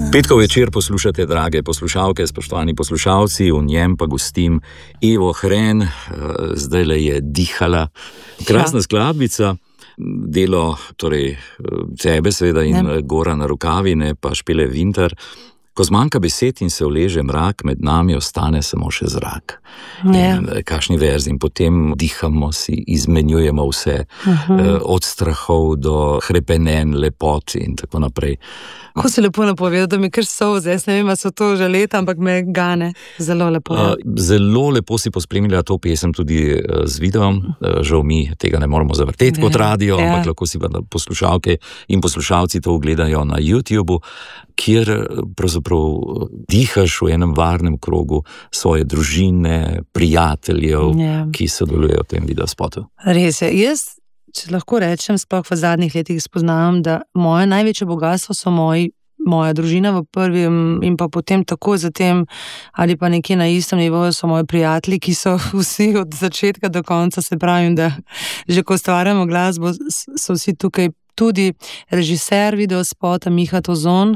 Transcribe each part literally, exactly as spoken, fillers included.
Petkov večer poslušate, drage poslušalke, spoštovani poslušalci, v njem pa gostim Evo Hren, zdajle je dihala. Krasna skladbica, delo torej tebe seveda in ne. Gorana Rukavine pa Špele Vintar. Ko zmanjka besed in se uleže mrak, med nami ostane samo še zrak. In kakšni verzi, in potem dihamo si, izmenjujemo vse, uh-huh. od strahov do hrepenenj, lepot in tako naprej. Ko se lepo napovedal, da mi kar solze, jaz ne vem, so to že leta, ampak me gane. Zelo lepo. Uh, zelo lepo si pospremila to pesem tudi z videom. Uh, žal mi tega ne moramo zavrteti kot radio, ja. Ampak lahko si pa poslušalke in poslušalci to ogledajo na YouTubeu, kjer pravzaprav dihaš v enem varnem krogu svoje družine, prijateljev, ja. Ki sodelujejo v tem videospotu. Res je. Jaz, če lahko rečem, sploh v zadnjih letih spoznavam, da moje največje bogatstvo so moji, moja družina v prvem in pa potem tako zatem ali pa nekje na istem nivoju so moji prijatelji, ki so vsi od začetka do konca, se pravim, da že ko ustvarjamo glasbo, so vsi tukaj. Tudi režiser videospota Miha Tozon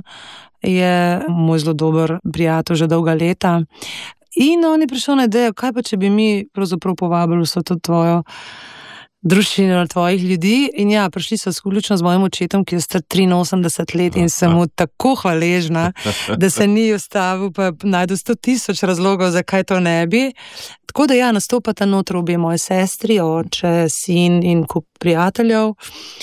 je moj zelo dober prijatelj že dolga leta. In on je prišel na idejo, kaj pa če bi mi pravzaprav povabili vso to tvojo družino, tvojih ljudi. In ja, prišli so vključno z mojim očetom, ki je star triinosemdeset let in sem mu tako hvaležna, da se ni ustavil, pa najdu sto tisoč razlogov, zakaj to ne bi. Tako da ja, nastopata noter obe moje sestri, oče, sin in kup prijateljev,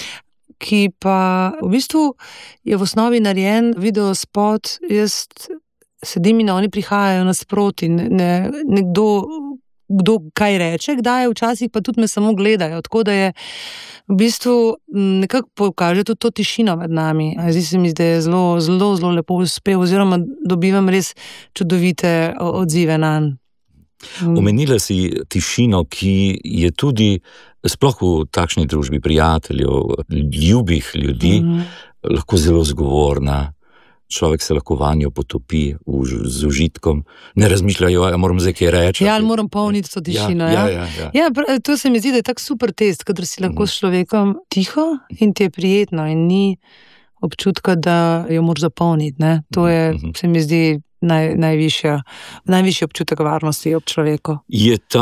ki pa v bistvu je v osnovi narejen videospot, jaz sedim in oni prihajajo nasproti, ne, nekdo, kdo kaj reče, kdaj je, včasih pa tudi me samo gledajo, tako da je v bistvu nekako pokaže tudi to tišino med nami. Zdi se mi, da je zelo, zelo, zelo lepo uspel, oziroma dobivam res čudovite odzive nanj. Omenila si tišino, ki je tudi sploh v takšni družbi prijateljev, ljubih ljudi, mm. lahko zelo zgovorna. Človek se lahko vanjo potopi v, z užitkom, ne razmišljajo, ja, moram zdaj kaj reči. Ja, ali moram polniti to tišino. Ja, ja, ja, ja. ja, to se mi zdi, da je tak super test, kadar si lahko mm. s človekom tiho in ti je prijetno in ni občutka, da jo moraš zapolniti. Ne? To je, mm-hmm. se mi zdi, Naj, najvišja, najvišji občutek varnosti ob človeku. Je ta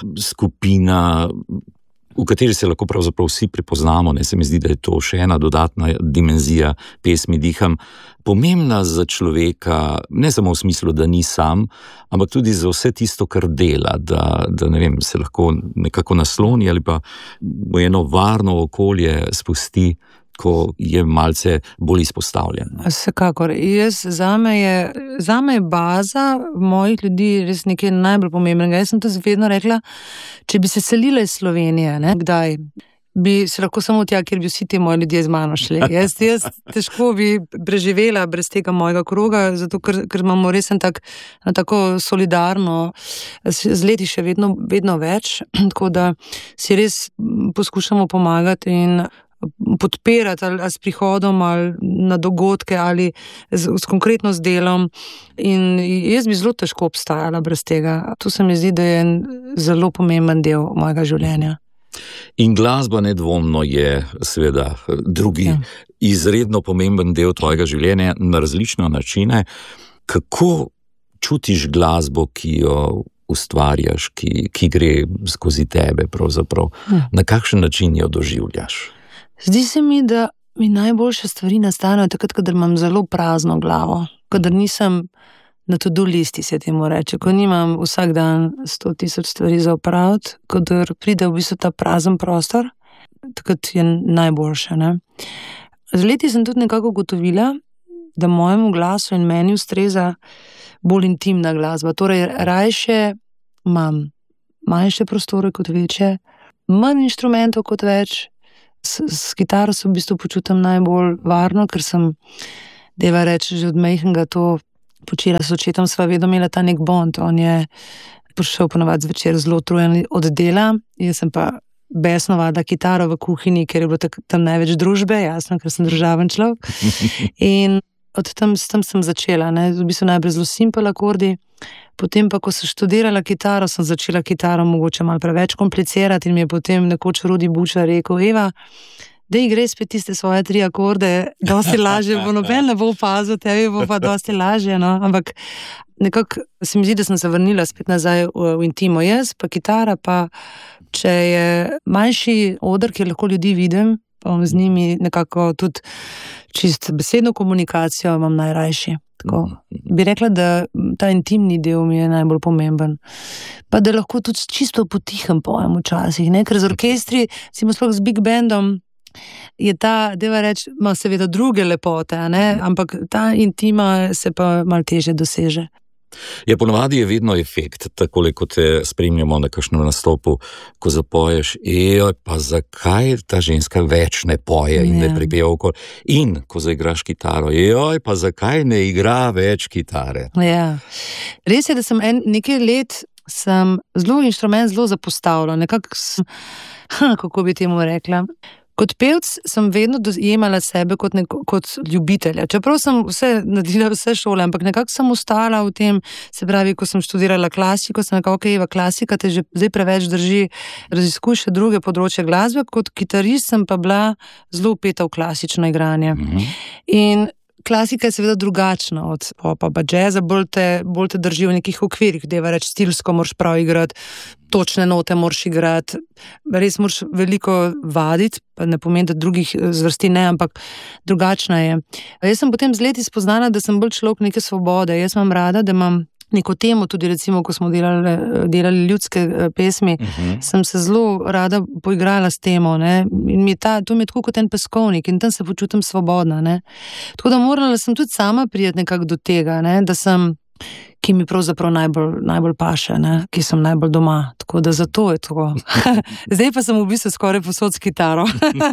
skupina, v kateri se lahko pravzaprav vsi prepoznamo, ne se mi zdi, da je to še ena dodatna dimenzija pesmi Diham, pomembna za človeka, ne samo v smislu, da ni sam, ampak tudi za vse tisto, kar dela, da, da ne vem, se lahko nekako nasloni ali pa v eno varno okolje spusti, ko je malce bolj izpostavljen. Vsekakor. Jaz, zame je, zame je baza mojih ljudi res nekaj najbolj pomembnega. Jaz sem to vedno rekla, če bi se selila iz Slovenije, ne, kdaj, bi se lahko samo tja, kjer bi vsi ti moji ljudje z mano šli. Jaz, jaz težko bi preživela brez tega mojega kroga, zato ker, ker imamo res en tak, tako solidarno, z leti še vedno, vedno več, tako da si res poskušamo pomagati in podpirati ali, ali s prihodom ali na dogodke ali z, z konkretno z delom. In jaz bi zelo težko obstajala brez tega. To se mi zdi, da je en zelo pomemben del mojega življenja. In glasba nedvomno je seveda drugi ja. Izredno pomemben del tvojega življenja na različne načine. Kako čutiš glasbo, ki jo ustvarjaš, ki, ki gre skozi tebe pravzaprav? Ja. Na kakšen način jo doživljaš? Zdi se mi, da mi najboljše stvari nastanejo takrat, kadar imam zelo prazno glavo, kadar nisem na to-do listi, se temu reče, ko nimam vsak dan sto tisoč stvari za opraviti, kadar pride v bistvu ta prazen prostor, takrat je najboljše. Ne? Z leti sem tudi nekako ugotovila, da mojemu glasu in meni ustreza bolj intimna glasba, torej rajše imam manjše prostore kot večje, manj inštrumentov kot več. S, s kitaro se v bistvu počutim najbolj varno, ker sem, deva reči, že od majhnega to počela s očetom, sva vedno imela ta nek bond. On je prišel ponovadi zvečer zelo utrujen od dela, jaz sem pa besno vadila kitaro v kuhinji, ker je bilo tak, tam največ družbe, jasno, ker sem državen človek. In od tam, tam sem začela, ne, v bistvu najprej zelo simpel akordi, potem pa, ko sem študirala kitaro, sem začela kitaro mogoče malo preveč komplicirati in mi je potem nekoč Rudi Bučar rekel, Eva, da igre spet tiste svoje tri akorde, dosti lažje, bo noben ne bo opazil, tebi bo pa dosti lažje, no, ampak nekako se mi zdi, da sem se vrnila spet nazaj v, v intimo, jaz pa kitara, pa če je manjši oder, kjer lahko ljudi vidim, pa z njimi nekako tudi čist besedno komunikacijo imam najrajši. Tako. Bi rekla, da ta intimni del mi je najbolj pomemben. Pa da lahko tudi čisto potihem pojem včasih, ne? Ker z orkestri, si sploh z big bandom, je ta, deva reči, ima seveda druge lepote, ne? Ampak ta intima se pa malo teže doseže. Ja, ponovadi je vedno efekt, takole, ko te spremljamo na kakšnem nastopu, ko zapoješ, ejoj, pa zakaj ta ženska več ne poje in yeah. ne pripeva okoli. In ko zaigraš kitaro, ejoj, pa zakaj ne igra več kitare. Ja. Res je, da sem en, nekaj let sem zelo inštrument zelo zapostavila, nekako sem, ha, kako bi temu rekla. Kot pevc sem vedno dojemala sebe kot, neko, kot ljubitelja. Čeprav sem vse naredila vse šole, ampak nekako sem ostala v tem, se pravi, ko sem študirala klasiko, sem nekako, ok, Eva, klasika te že zdaj preveč drži, raziskuj še druge področje glasbe, kot kitarist sem pa bila zelo upeta v klasično igranje. Mm-hmm. In klasika je seveda drugačna od popa, pa džeza, bolj te, bolj te drži v nekih okvirih, deva reči, stilsko moraš prav igrati, točne note moraš igrati, res moraš veliko vaditi, pa ne pomeni, da drugih zvrsti ne, ampak drugačna je. Jaz sem potem z leti spoznala, da sem bolj človek neke svobode, jaz imam rada, da imam neko temo, tudi recimo, ko smo delali, delali ljudske pesmi, uh-huh. sem se zelo rada poigrala s temo, ne, in mi je ta, to mi je tako kot en peskovnik in tam se počutim svobodna, ne. Tako da morala sem tudi sama prijeti nekako do tega, ne, da sem, ki mi pravzaprav najbolj, najbolj paše, ne, ki sem najbolj doma, tako da zato je to. Zdaj pa sem v bistvu skoraj posod s kitaro.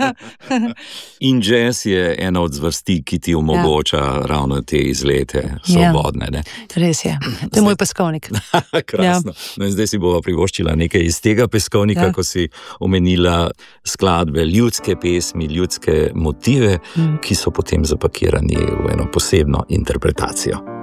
In jazz je ena od zvrsti, ki ti omogoča ja. ravno te izlete, svobodne, ne. Ja, res je, to je zdaj... moj peskovnik. Krasno. Ja. No in zdaj si bova privoščila nekaj iz tega peskovnika, ja. ko si omenila skladbe, ljudske pesmi, ljudske motive, mm. ki so potem zapakirani v eno posebno interpretacijo.